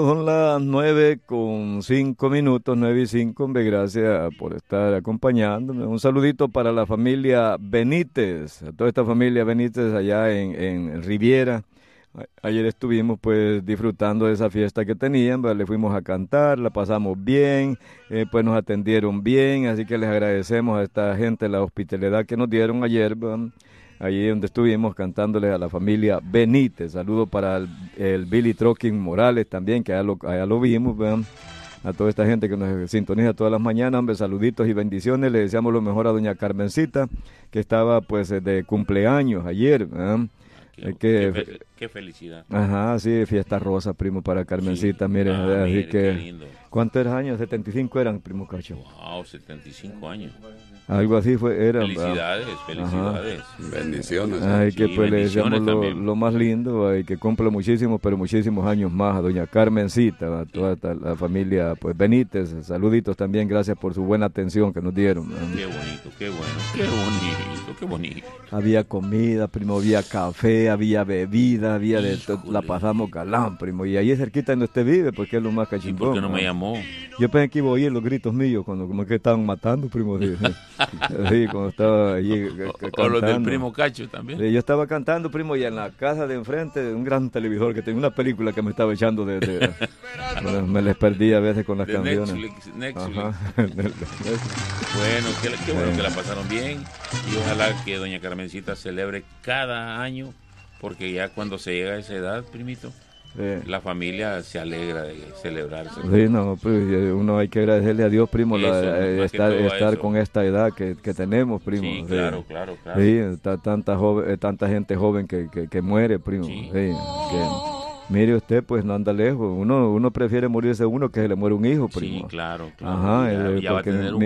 Son las 9:05, 9:05. Hombre, gracias por estar acompañándome. Un saludito para la familia Benítez, a toda esta familia Benítez allá en Riviera. Ayer estuvimos pues disfrutando de esa fiesta que tenían, ¿verdad? Le fuimos a cantar, la pasamos bien, pues nos atendieron bien, así que les agradecemos a esta gente la hospitalidad que nos dieron ayer, ¿verdad? Allí donde estuvimos cantándoles a la familia Benítez. Saludo para el Billy Troquín Morales también, que allá lo vimos, ¿verdad? A toda esta gente que nos sintoniza todas las mañanas, hombre, saluditos y bendiciones. Le deseamos lo mejor a doña Carmencita, que estaba pues de cumpleaños ayer, ¿verdad? Qué felicidad. Ajá, sí, fiesta rosa, primo, para Carmencita, sí. Mire, así mire, que... qué lindo. ¿Cuántos años? 75 eran, primo Cacho. Wow, 75 años. Algo así era. Felicidades, felicidades. Ajá. Bendiciones. Ay, que sí, pues le deseamos lo más lindo, y que cumpla muchísimos, pero muchísimos años más a doña Carmencita, a toda la familia pues Benítez. Saluditos también, gracias por su buena atención que nos dieron. Qué bonito, qué bueno, qué bonito, qué bonito. Había comida, primo, había café, había bebida, había de todo, la pasamos galán, primo. Y ahí cerquita donde usted vive, porque es lo más cachimbón. ¿Y por qué no me llamó? Yo pensé que iba a oír los gritos míos cuando como que estaban matando, primo. Sí, cuando estaba allí cantando. O los del primo Cacho también. Sí, yo estaba cantando, primo, y en la casa de enfrente, un gran televisor que tenía una película que me estaba echando me les perdí a veces con las de canciones. Netflix. Ajá. Bueno, qué bueno que la pasaron bien. Y ojalá que doña Carmencita celebre cada año, porque ya cuando se llega a esa edad, primito, la familia se alegra de celebrarse. Sí, no, pues uno hay que agradecerle a Dios, primo, estar con esta edad que tenemos, primo. Sí, claro. Sí, está tanta gente joven que muere, primo. Sí. Sí, mire usted, pues no anda lejos. Uno prefiere morirse uno que se le muere un hijo, primo. Sí, claro. Ajá, ya va a tener un